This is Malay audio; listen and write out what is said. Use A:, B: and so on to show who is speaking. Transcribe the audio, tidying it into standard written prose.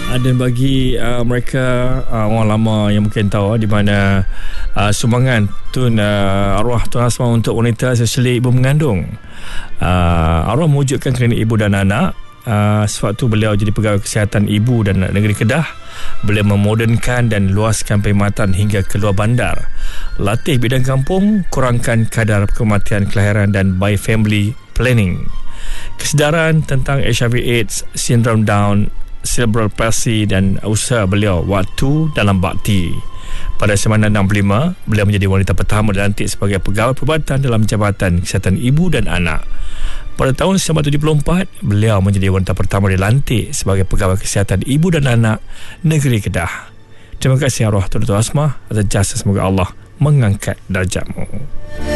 A: Dan bagi mereka orang lama yang mungkin tahu di mana sumbangan Tun arwah Tun Asmah untuk wanita especially ibu mengandung, arwah mewujudkan klinik ibu dan anak. Sewaktu beliau jadi pegawai kesihatan ibu dan anak negeri Kedah, beliau memodernkan dan luaskan perkhidmatan hingga ke luar bandar, latih bidang kampung, kurangkan kadar kematian kelahiran dan by family planning. Kesedaran tentang HIV AIDS, sindrom Down, cerebral palsy dan usaha beliau waktu dalam bakti. Pada 1965, beliau menjadi wanita pertama dilantik sebagai pegawai perubatan dalam Jabatan Kesihatan Ibu dan Anak. Pada tahun 1974, beliau menjadi wanita pertama dilantik sebagai pegawai kesihatan ibu dan anak negeri Kedah. Terima kasih arwah Tun Asmah atas jasa, semoga Allah mengangkat darjatmu.